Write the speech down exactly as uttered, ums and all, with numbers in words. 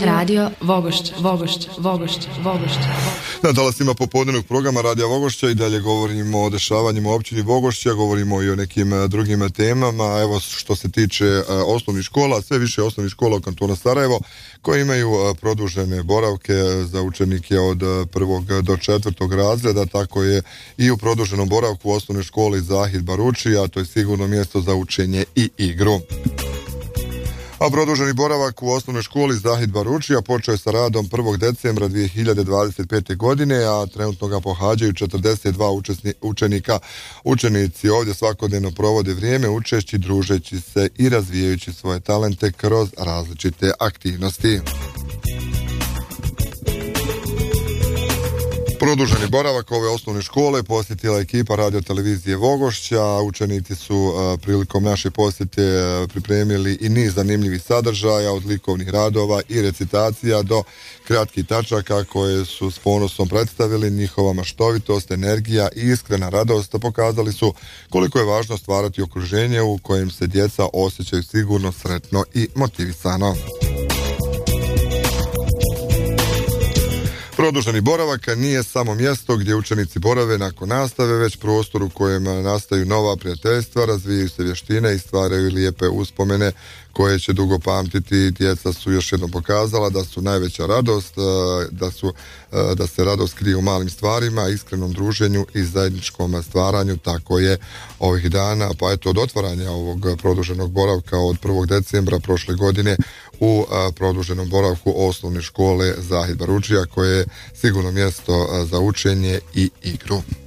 Radio, Radio Vogošća, Vogošća, Vogošća, Vogošća. Na talasima popodnevnog programa Radija Vogošća i dalje govorimo o dešavanjima u općini Vogošća, govorimo i o nekim drugim temama. Evo što se tiče osnovnih škola, sve više osnovnih škola u kantonu Sarajevo koje imaju produžene boravke za učenike od prvog do četvrtog razreda, tako je i u produženom boravku u osnovnoj školi Zahid Baruči, a to je sigurno mjesto za učenje i igru. A produženi boravak u osnovnoj školi Zahid Baručija počeo je sa radom prvog decembra dvije hiljade dvadeset pete. godine, a trenutno ga pohađaju četrdeset dva učesni, učenika. Učenici ovdje svakodnevno provode vrijeme učeći, družeći se i razvijajući svoje talente kroz različite aktivnosti. Produženi boravak ove osnovne škole posjetila ekipa Radio televizije Vogošća. Učenici su uh, prilikom naše posjete uh, pripremili i niz zanimljivih sadržaja, od likovnih radova i recitacija do kratkih tačaka koje su s ponosom predstavili. Njihova maštovitost, energija i iskrena radost pokazali su koliko je važno stvarati okruženje u kojem se djeca osjećaju sigurno, sretno i motivisano. Produženi boravak nije samo mjesto gdje učenici borave nakon nastave, već prostor u kojem nastaju nova prijateljstva, razvijaju se vještine i stvaraju lijepe uspomene koje će dugo pamtiti. Djeca su još jednom pokazala da su najveća radost, da, su, da se radost krije u malim stvarima, iskrenom druženju i zajedničkom stvaranju. Tako je ovih dana, pa eto od otvaranja ovog produženog boravka od prvog decembra prošle godine u produženom boravku osnovne škole Zahid Baručija, koje je sigurno mjesto za učenje i igru.